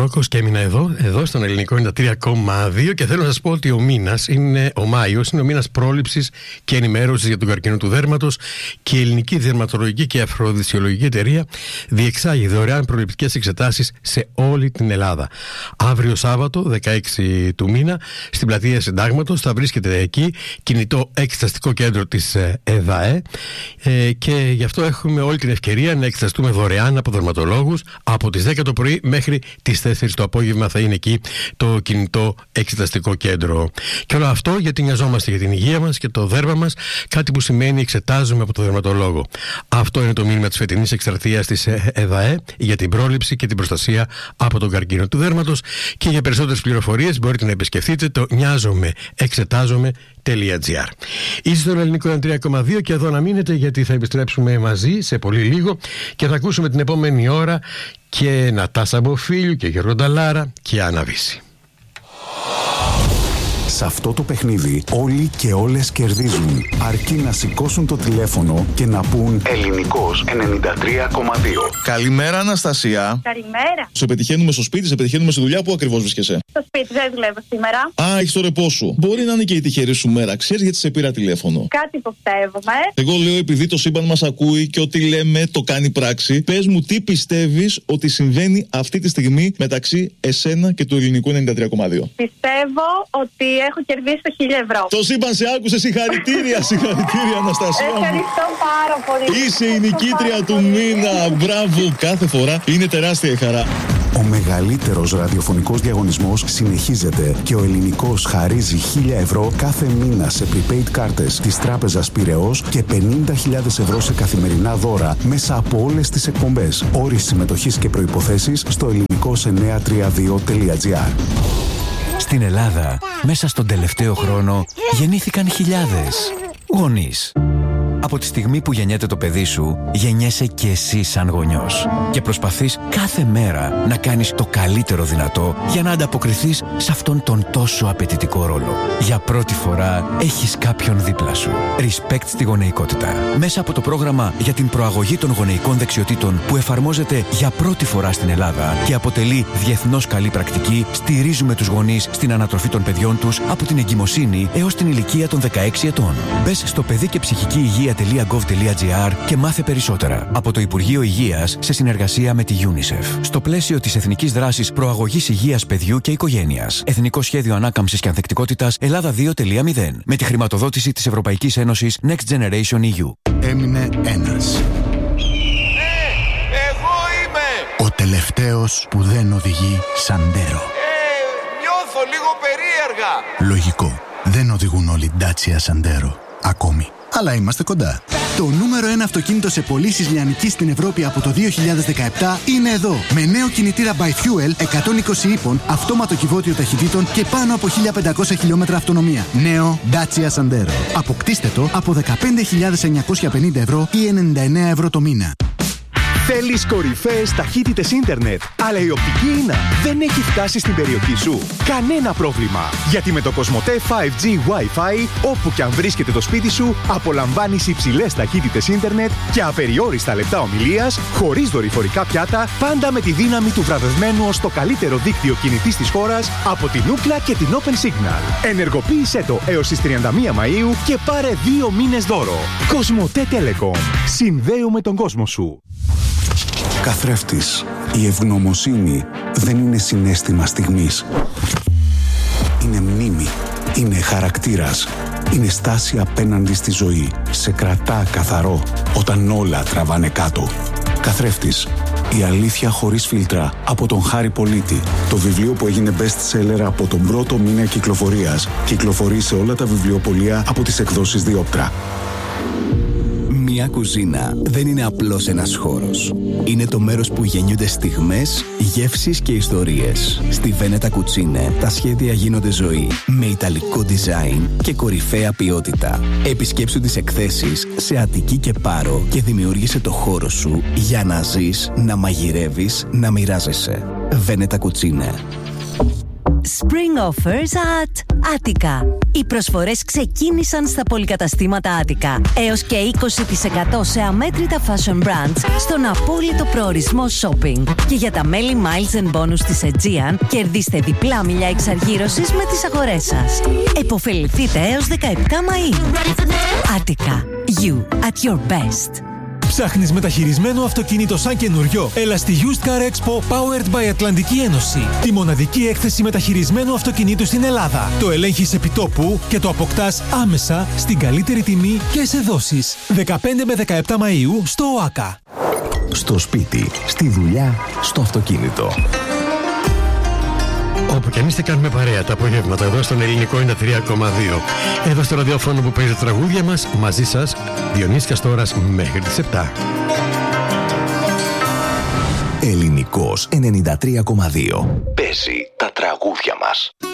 Γιαννακουρόκος και έμεινα εδώ στον Ελληνικό 93,2 και θέλω να σας πω ότι ο Μάιος είναι ο μήνας πρόληψης και ενημέρωσης για τον καρκίνο του δέρματος και η Ελληνική Δερματολογική και Αφροδισιολογική Εταιρεία διεξάγει δωρεάν προληπτικές εξετάσεις σε όλη την Ελλάδα. Αύριο Σάββατο, 16 του μήνα, στην πλατεία Συντάγματος θα βρίσκεται εκεί κινητό εξεταστικό κέντρο της ΕΔΑΕ και γι' αυτό έχουμε όλη την ευκαιρία να εξεταστούμε δωρεάν από δερματολόγους. Από τις 10 το πρωί μέχρι τις 4 το απόγευμα θα είναι εκεί το κινητό εξεταστικό κέντρο. Και όλο αυτό γιατί νοιαζόμαστε για την υγεία μας και το δέρμα μας, κάτι που σημαίνει εξετάζουμε από το δερματολόγο. Αυτό είναι το μήνυμα της φετινής εκστρατείας της ΕΔΑΕ για την πρόληψη και την προστασία από τον καρκίνο του δέρματος. Και για περισσότερες πληροφορίες μπορείτε να επισκεφτείτε το νοιάζομαι-εξετάζομαι.gr. Είστε στον Ελληνικό 93,2 και εδώ να μείνετε γιατί θα επιστρέψουμε μαζί σε πολύ λίγο και θα ακούσουμε την επόμενη ώρα και Νατάσα Μποφίλιου και Γιώργο Νταλάρα και Άννα Βύση. Σε αυτό το παιχνίδι όλοι και όλες κερδίζουν, αρκεί να σηκώσουν το τηλέφωνο και να πούν Ελληνικός 93,2. Καλημέρα Αναστασία. Καλημέρα. Σε πετυχαίνουμε στο σπίτι, σε πετυχαίνουμε στη δουλειά, πού ακριβώς βρίσκεσαι? Στο σπίτι, δεν δουλεύω σήμερα. Α, έχεις το ρεπό σου. Μπορεί να είναι και η τυχερή σου μέρα, ξέρεις γιατί σε πήρα τηλέφωνο? Κάτι υποψεύομαι. Εγώ λέω επειδή το σύμπαν μας ακούει και ό,τι λέμε το κάνει πράξη. Πες μου τι πιστεύεις ότι συμβαίνει αυτή τη στιγμή μεταξύ εσένα και του Ελληνικού 93,2. Πιστεύω ότι έχω κερδίσει το 1.000 ευρώ. Το σύμπαν σε άκουσε, συγχαρητήρια, συγχαρητήρια Αναστασία. Ευχαριστώ πάρα πολύ. Είσαι η νικήτρια του μήνα. Μπράβο, κάθε φορά είναι τεράστια η χαρά. Ο μεγαλύτερος ραδιοφωνικός διαγωνισμός συνεχίζεται και ο Ελληνικός χαρίζει 1.000 ευρώ κάθε μήνα σε prepaid κάρτες της Τράπεζας Πειραιώς και 50.000 ευρώ σε καθημερινά δώρα μέσα από όλες τις εκπομπές. Όροι συμμετοχής και προϋποθέσεις στο ελληνικός932.gr. Στην Ελλάδα, μέσα στον τελευταίο χρόνο, γεννήθηκαν χιλιάδες γονείς. Από τη στιγμή που γεννιέται το παιδί σου, γεννιέσαι και εσύ σαν γονιός. Και προσπαθείς κάθε μέρα να κάνεις το καλύτερο δυνατό για να ανταποκριθείς σε αυτόν τον τόσο απαιτητικό ρόλο. Για πρώτη φορά έχεις κάποιον δίπλα σου. Respect στη γονεϊκότητα. Μέσα από το πρόγραμμα για την προαγωγή των γονεϊκών δεξιοτήτων που εφαρμόζεται για πρώτη φορά στην Ελλάδα και αποτελεί διεθνώς καλή πρακτική, στηρίζουμε τους γονείς στην ανατροφή των παιδιών τους από την εγκυμοσύνη έως την ηλικία των 16 ετών. Μπες στο παιδί και ψυχική υγεία.gov.gr και μάθε περισσότερα. Από το Υπουργείο Υγείας σε συνεργασία με τη UNICEF. Στο πλαίσιο της Εθνικής Δράσης Προαγωγής Υγείας Παιδιού και Οικογένειας. Εθνικό Σχέδιο Ανάκαμψης και Ανθεκτικότητας Ελλάδα 2.0. Με τη χρηματοδότηση της Ευρωπαϊκής Ένωσης Next Generation EU. Έμεινε ένας. Εγώ είμαι! Ο τελευταίος που δεν οδηγεί Σαντέρο. Νιώθω λίγο περίεργα. Λογικό. Δεν οδηγούν όλοι Dacia Sandero. Ακόμη. Αλλά είμαστε κοντά. Το νούμερο 1 αυτοκίνητο σε πωλήσεις λιανικής στην Ευρώπη από το 2017 είναι εδώ. Με νέο κινητήρα by Fuel 120 ύπων, αυτόματο κυβότιο ταχυτήτων και πάνω από 1500 χιλιόμετρα αυτονομία. Νέο Dacia Sandero. Αποκτήστε το από 15.950 ευρώ ή 99 ευρώ το μήνα. Θέλεις κορυφαίες ταχύτητες ίντερνετ, αλλά η οπτική ίνα δεν έχει φτάσει στην περιοχή σου? Κανένα πρόβλημα, γιατί με το Κοσμοτέ 5G Wi-Fi, όπου και αν βρίσκεται το σπίτι σου, απολαμβάνεις υψηλές ταχύτητες ίντερνετ και απεριόριστα λεπτά ομιλίας, χωρίς δορυφορικά πιάτα, πάντα με τη δύναμη του βραβευμένου ως το καλύτερο δίκτυο κινητής της χώρας από την Ookla και την Open Signal. Ενεργοποίησέ το έως τις 31 Μαΐου και πάρε 2 μήνες δώρο. Κοσμοτέ Telecom. Συνδέουμε τον κόσμο σου. Καθρέφτης. Η ευγνωμοσύνη δεν είναι συναίσθημα στιγμής. Είναι μνήμη. Είναι χαρακτήρας. Είναι στάση απέναντι στη ζωή. Σε κρατά καθαρό όταν όλα τραβάνε κάτω. Καθρέφτης. Η αλήθεια χωρίς φίλτρα από τον Χάρη Πολίτη. Το βιβλίο που έγινε best seller από τον πρώτο μήνα κυκλοφορίας. Κυκλοφορεί σε όλα τα βιβλιοπωλεία από τις εκδόσεις Διόπτρα. Μια κουζίνα δεν είναι απλώς ένας χώρος. Είναι το μέρος που γεννιούνται στιγμές, γεύσεις και ιστορίες. Στη Veneta Cucine τα σχέδια γίνονται ζωή. Με ιταλικό design και κορυφαία ποιότητα. Επισκέψου τις εκθέσεις σε Αττική και Πάρο και δημιούργησε το χώρο σου για να ζεις, να μαγειρεύεις, να μοιράζεσαι. Veneta Cucine. Spring offers at Attica. Οι προσφορές ξεκίνησαν στα πολυκαταστήματα Attica. Έως και 20% σε αμέτρητα fashion brands στον απόλυτο προορισμό shopping. Και για τα μέλη Miles and Bonus της Aegean, κερδίστε διπλά μιλιά εξαργύρωσης με τις αγορές σας. Εποφεληθείτε έως 17 Μαΐου. Attica. You at your best. Ψάχνεις μεταχειρισμένο αυτοκίνητο σαν καινούριο? Έλα στη Used Car Expo Powered by Ατλαντική Ένωση. Τη μοναδική έκθεση μεταχειρισμένου αυτοκινήτου στην Ελλάδα. Το ελέγχεις επιτόπου και το αποκτάς άμεσα στην καλύτερη τιμή και σε δόσεις. 15 με 17 Μαΐου στο ΟΑΚΑ. Στο σπίτι, στη δουλειά, στο αυτοκίνητο. Όπου και αν είστε, κάνουμε παρέα τα απογεύματα εδώ στον Ελληνικό 93,2. Εδώ στο ραδιόφωνο που παίζει τα τραγούδια μας, μαζί σας Διονύσης Καστόρας μέχρι τις 7. Ελληνικός 93,2. Παίζει τα τραγούδια μας.